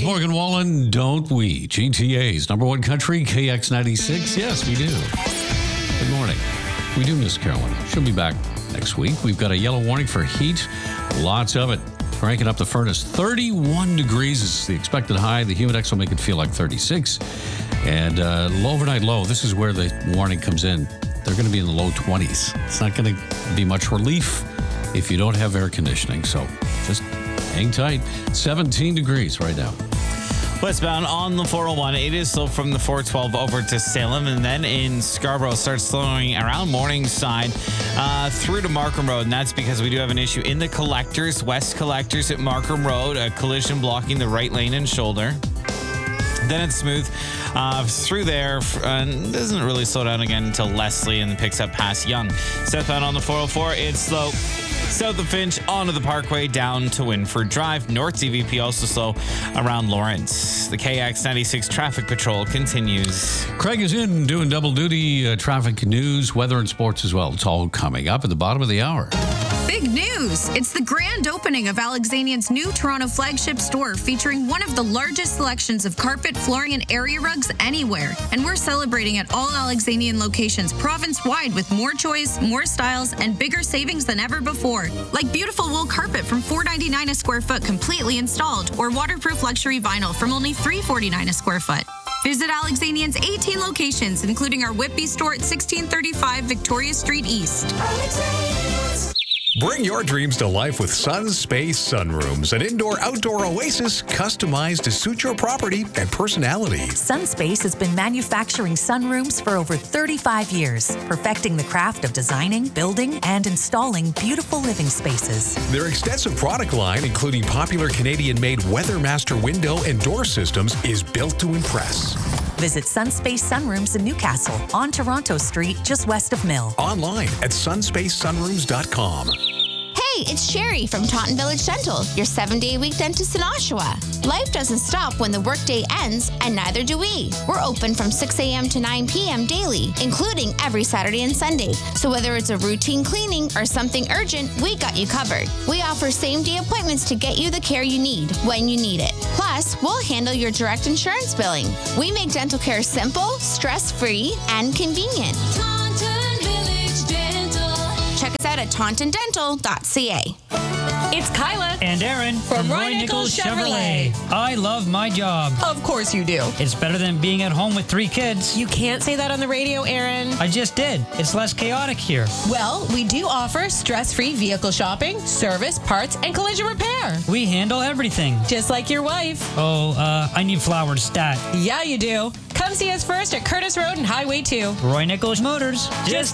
Morgan Wallen, don't we? GTA's number one country, KX96. Yes, we do. Good morning. We do miss Carolyn. She'll be back next week. We've got a yellow warning for heat. Lots of it. Cranking up the furnace. 31 degrees is the expected high. The Humidex will make it feel like 36. And overnight low, this is where the warning comes in. They're going to be in the low 20s. It's not going to be much relief if you don't have air conditioning. So just hang tight. 17 degrees right now. Westbound on the 401, it is slow from the 412 over to Salem, and then in Scarborough starts slowing around Morningside through to Markham Road, and that's because we do have an issue in the collectors, west collectors at Markham Road, a collision blocking the right lane and shoulder. Then it's smooth through there and doesn't really slow down again until Leslie and picks up past Young. Southbound on the 404, it's slow. South of Finch, onto the Parkway, down to Winford Drive. North CVP also slow around Lawrence. The KX96 traffic patrol continues. Craig is in doing double duty, traffic news, weather, and sports as well. It's all coming up at the bottom of the hour. Big news! It's the grand opening of Alexanian's new Toronto flagship store featuring one of the largest selections of carpet, flooring, and area rugs anywhere. And we're celebrating at all Alexanian locations province-wide with more choice, more styles, and bigger savings than ever before. Like beautiful wool carpet from $4.99 a square foot completely installed, or waterproof luxury vinyl from only $3.49 a square foot. Visit Alexanian's 18 locations, including our Whitby store at 1635 Victoria Street East. Bring your dreams to life with Sun Space Sunrooms, an indoor-outdoor oasis customized to suit your property and personality. Sunspace has been manufacturing sunrooms for over 35 years, perfecting the craft of designing, building, and installing beautiful living spaces. Their extensive product line, including popular Canadian-made WeatherMaster window and door systems, is built to impress. Visit Sunspace Sunrooms in Newcastle on Toronto Street, just west of Mill. Online at sunspacesunrooms.com. Hey, it's Sherry from Taunton Village Dental, your 7-day-a-week dentist in Oshawa. Life doesn't stop when the workday ends, and neither do we. We're open from 6 a.m. to 9 p.m. daily, including every Saturday and Sunday. So whether it's a routine cleaning or something urgent, we got you covered. We offer same-day appointments to get you the care you need when you need it. Plus, we'll handle your direct insurance billing. We make dental care simple, stress-free, and convenient. Taunton Village Dental. Check us out at tauntondental.ca. It's Kyla and Aaron from Roy Nichols Chevrolet. I love my job. Of course you do. It's better than being at home with 3 kids. You can't say that on the radio, Aaron. I just did. It's less chaotic here. Well, we do offer stress-free vehicle shopping, service, parts, and collision repair. We handle everything. Just like your wife. Oh, I need flowers stat. Yeah, you do. Come see us first at Curtis Road and Highway 2. Roy Nichols Motors. Just